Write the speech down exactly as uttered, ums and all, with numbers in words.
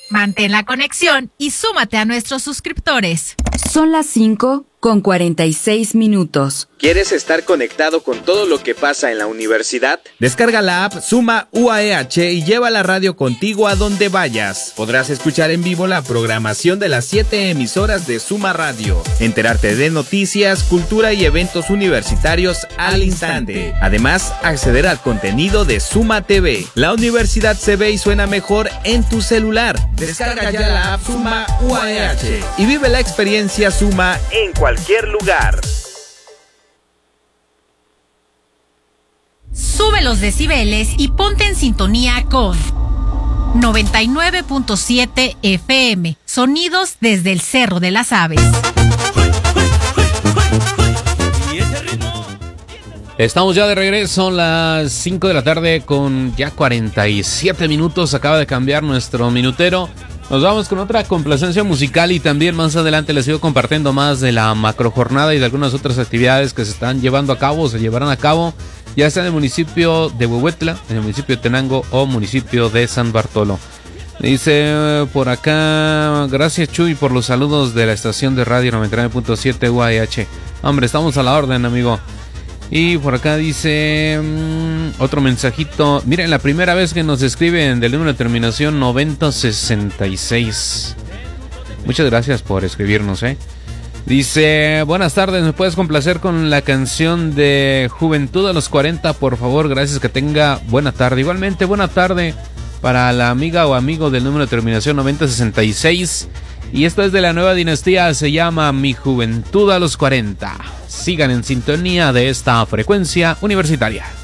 Mantén la conexión y súmate a nuestros suscriptores. Son las cinco con cuarenta y seis minutos. ¿Quieres estar conectado con todo lo que pasa en la universidad? Descarga la app Suma U A E H y lleva la radio contigo a donde vayas. Podrás escuchar en vivo la programación de las siete emisoras de Suma Radio, enterarte de noticias, cultura y eventos universitarios al instante. Además, acceder al contenido de Suma T V. La universidad se ve y suena mejor en tu celular. Descarga ya la app Suma U A E H y vive la experiencia Suma en cualquier lugar. Sube los decibeles y ponte en sintonía con noventa y nueve punto siete F M. Sonidos desde el Cerro de las Aves. Estamos ya de regreso, las cinco de la tarde con ya cuarenta y siete minutos. Acaba de cambiar nuestro minutero. Nos vamos con otra complacencia musical y también más adelante les sigo compartiendo más de la macrojornada y de algunas otras actividades que se están llevando a cabo o se llevarán a cabo, ya sea en el municipio de Huehuetla, en el municipio de Tenango o municipio de San Bartolo. Dice por acá, gracias Chuy por los saludos de la estación de radio noventa y nueve punto siete U A E H. Hombre, estamos a la orden, amigo. Y por acá dice mmm, otro mensajito. Miren, la primera vez que nos escriben del número de terminación noventa sesenta y seis. Muchas gracias por escribirnos, eh. Dice, buenas tardes, ¿me puedes complacer con la canción de Juventud a los cuarenta, por favor? Gracias, que tenga buena tarde. Igualmente, buena tarde para la amiga o amigo del número de terminación noventa sesenta y seis. Y esto es de la nueva dinastía, se llama Mi Juventud a los cuarenta. Sigan en sintonía de esta frecuencia universitaria.